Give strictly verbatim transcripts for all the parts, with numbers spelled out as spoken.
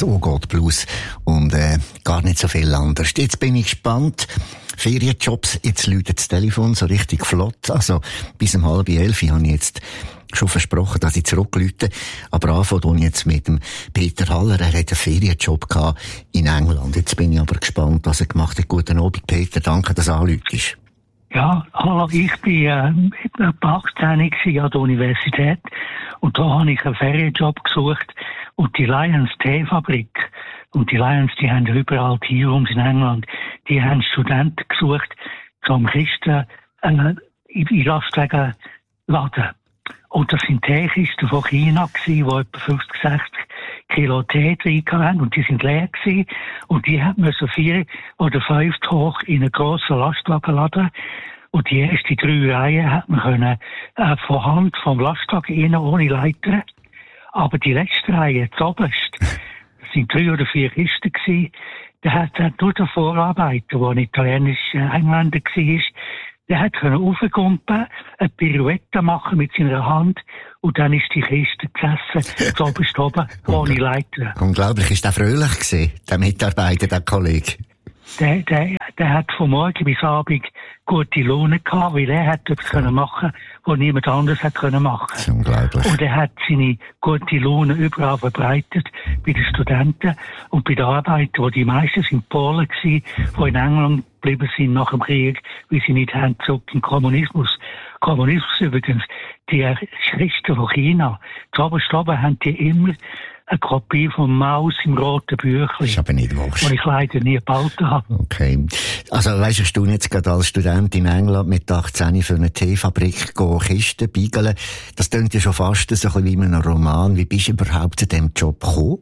So geht Blues und äh, gar nicht so viel anders. Jetzt bin ich gespannt. Ferienjobs, jetzt läutet das Telefon so richtig flott. Also bis um halb elf habe ich jetzt schon versprochen, dass ich zurückläute. Aber anfangen ich jetzt mit dem Peter Haller. Er hat einen Ferienjob gehabt in England. Jetzt bin ich aber gespannt, was er gemacht hat. Guten Abend, Peter. Danke, dass du anrufst. Ja, hallo, ich bin äh, achtzehn an der Universität und da habe ich einen Ferienjob gesucht und die Lions Teefabrik und die Lions, die haben überall Teerums in England, die haben Studenten gesucht zum Kisten äh, in Lastwagen laden. Und das sind Teekisten von China gewesen, die etwa fünfzig, sechzig Kilo Tee drin hatten und die sind leer gewesen und die hat man so vier oder fünf hoch in einen grossen Lastwagen laden. Und die ersten drei Reihen hat man können, äh, von Hand vom Lastwagen rein, ohne Leiter. Aber die letzte Reihe, das oberste, das sind drei oder vier Kisten gewesen, der hat, hat nur der Vorarbeiter, der ein italienischer Engländer war, der hat können raufkumpen, eine Pirouette machen mit seiner Hand und dann ist die Kiste gesessen, zu oberst oben, ohne Leiter. Unglaublich, ist der fröhlich gewesen, der Mitarbeiter, der Kollege? Der, der, der hat von morgen bis Abend gute Laune gehabt, weil er hat etwas können machen, was niemand anderes hat können machen. Das ist unglaublich. Und er hat seine gute Laune überall verbreitet, bei den Studenten und bei den Arbeitern, die die meisten sind Polen gewesen, die in England geblieben sind nach dem Krieg, weil sie nicht haben zurück in Kommunismus. Kommunismus übrigens, die Christen von China, zu oberst oben haben die immer eine Kopie von Maus im roten Büchlein. Ist aber nicht wahr. Die ich leider nie gebaut habe. Okay. Also, weisst du, du jetzt gerade als Student in England mit achtzehn für eine Teefabrik gehen, Kisten beigeln. Das klingt ja schon fast so ein bisschen wie in einem Roman. Wie bist du überhaupt zu diesem Job gekommen?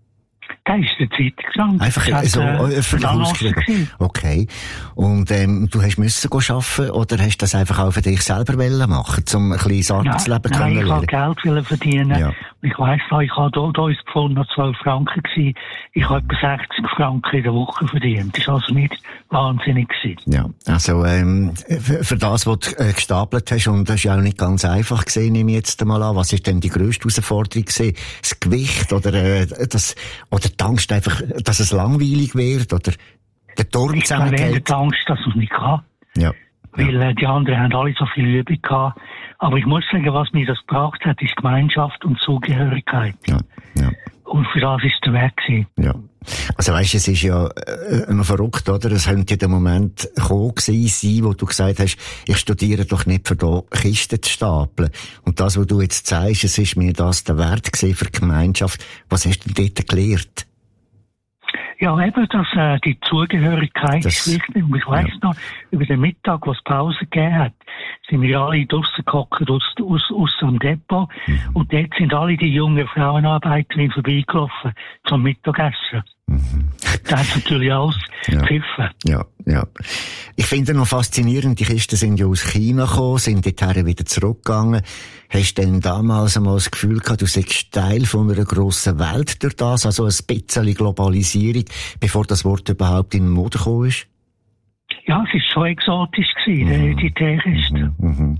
Das ist der Zeitung gestanden. Einfach das so hat, äh, öffentlich ausgeschrieben. Okay. Und ähm, du hast müssen arbeiten oder hast du das einfach auch für dich selber machen, um ein kleines Arbeitsleben nein, nein, ich wollte Geld verdienen. Ja. Ich weiss noch, ich habe hier, hier ist gefunden, noch zwölf Franken gewesen. Ich habe etwa sechzig Franken in der Woche verdient. Das war also nicht wahnsinnig gewesen. Ja, also ähm, für, für das, was du äh, gestapelt hast, und das ist ja auch nicht ganz einfach gewesen, nehme ich jetzt einmal an. Was ist denn die grösste Herausforderung gewesen? Das Gewicht oder äh, das, oder die Angst einfach, dass es langweilig wird oder der Turm zusammengeht? Ich habe die Angst, dass es nicht kann. Ja. Weil äh, die anderen haben alle so viel Übung gehabt. Aber ich muss sagen, was mir das gebraucht hat, ist Gemeinschaft und Zugehörigkeit. Ja, ja. Und für das ist der Weg gewesen. Ja. Also weisst, es ist ja äh, noch verrückt, oder? Es könnte ja der Moment gekommen sein, wo du gesagt hast, ich studiere doch nicht für da Kisten zu stapeln. Und das, was du jetzt sagst, es ist mir das der Wert gewesen für die Gemeinschaft. Was hast du denn dort gelernt? Ja, eben, dass äh, die Zugehörigkeit das, ist wichtig. Und ich weiss ja. noch, über den Mittag, wo es Pause gegeben hat, sind wir alle draussen gehockt, aus, aus, aus am Depot. Mhm. Und dort sind alle die jungen Frauenarbeiterinnen vorbeigelaufen zum Mittagessen. Mhm. Das hat natürlich alles ja. gepfiffen. Ja, ja. Ich finde noch faszinierend, die Kisten sind ja aus China gekommen, sind dorthin wieder zurückgegangen. Hast du denn damals einmal das Gefühl gehabt, du seist Teil von einer grossen Welt durch das, also ein bisschen Globalisierung, bevor das Wort überhaupt in die Mode gekommen ist? Ja, es war schon exotisch gewesen, mhm. die Teekiste. Mhm. Mhm.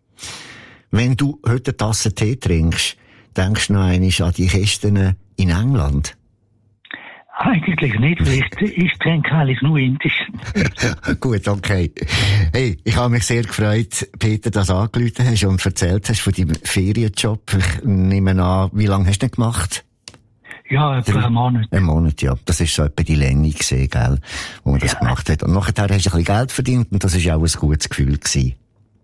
Wenn du heute eine Tasse Tee trinkst, denkst du noch einmal an die Kisten in England? Eigentlich nicht, weil ich, ich trinke alles nur indisch. Gut, okay. Hey, ich habe mich sehr gefreut, Peter, dass du angerufen hast und erzählt hast von deinem Ferienjob. Ich nehme an, wie lange hast du denn gemacht? Ja, etwa einen Monat. Einen Monat, ja. Das ist so etwa die Länge gewesen, gell, wo man das ja. gemacht hat. Und nachher hast du ein bisschen Geld verdient und das war auch ein gutes Gefühl gewesen.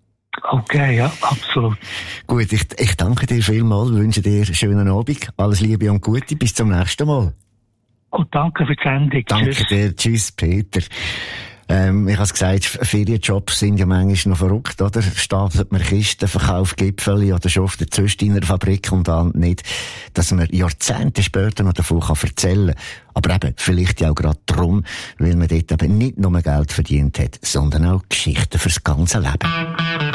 Okay, ja, absolut. Gut, ich, ich danke dir vielmals, wünsche dir einen schönen Abend, alles Liebe und Gute, bis zum nächsten Mal. Und danke für die Sendung. Danke Tschüss. dir. Tschüss, Peter. Ähm, ich habe es gesagt, Ferienjobs sind ja manchmal noch verrückt, oder? Stapelt man Kisten, verkauft Gipfeli oder schafft eine Züstiner Fabrik und dann nicht, dass man Jahrzehnte später noch davon erzählen kann. Aber eben, vielleicht ja auch gerade darum, weil man dort eben nicht nur Geld verdient hat, sondern auch Geschichten fürs ganze Leben.